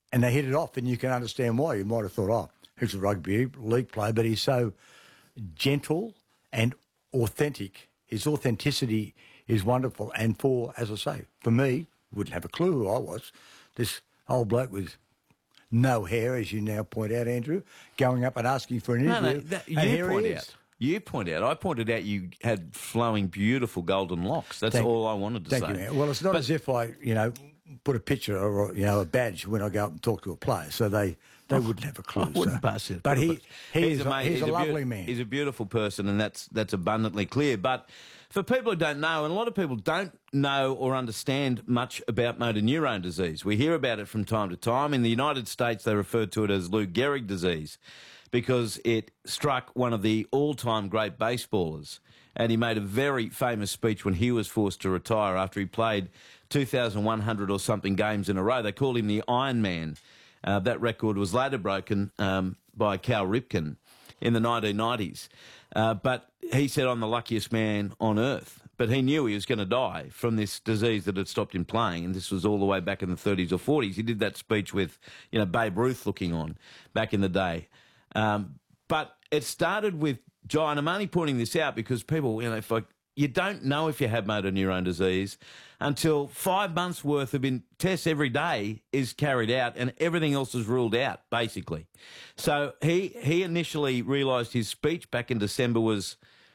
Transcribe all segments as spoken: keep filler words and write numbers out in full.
and they hit it off, and you can understand why. You might have thought, oh, he's a rugby league player, but he's so gentle and authentic. His authenticity is wonderful. And for, as I say, for me, wouldn't have a clue who I was. This old bloke with no hair, as you now point out, Andrew, going up and asking for an No, interview. no, that, and you here point he out. is. You point out. I pointed out you had flowing, beautiful golden locks. That's Thank- all I wanted to Thank say. you, man. Well, it's not But- as if I, you know, put a picture or, you know, a badge when I go up and talk to a player, so they, they wouldn't have a clue. I wouldn't so. pass it. But he, he is a, mate- he's a beau- lovely man. He's a beautiful person, and that's that's abundantly clear. But for people who don't know, and a lot of people don't know or understand much about motor neurone disease, we hear about it from time to time. In the United States, they refer to it as Lou Gehrig disease because it struck one of the all-time great baseballers. And he made a very famous speech when he was forced to retire after he played two thousand one hundred or something games in a row. They called him the Iron Man. Uh, that record was later broken um, by Cal Ripken in the nineteen nineties. Uh, but he said, I'm the luckiest man on earth. But he knew he was going to die from this disease that had stopped him playing, and this was all the way back in the thirties or forties. He did that speech with, you know, Babe Ruth looking on back in the day. Um, but it started with Jai, and I'm only pointing this out because people, you know, if I, you don't know if you have motor neurone disease until five months' worth of in tests every day is carried out and everything else is ruled out, basically. So he he initially realised his speech back in December was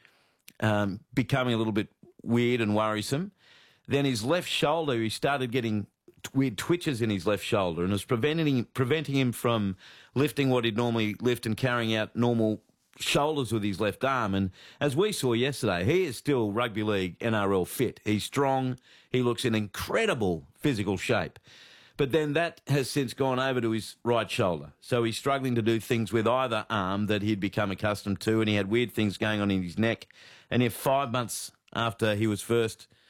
um, becoming a little bit weird and worrisome. Then his left shoulder, he started getting weird twitches in his left shoulder and it was preventing, preventing him from lifting what he'd normally lift and carrying out normal shoulders with his left arm. And as we saw yesterday, he is still rugby league N R L fit. He's strong. He looks in incredible physical shape. But then that has since gone over to his right shoulder. So he's struggling to do things with either arm that he'd become accustomed to, and he had weird things going on in his neck. And if five months after he was first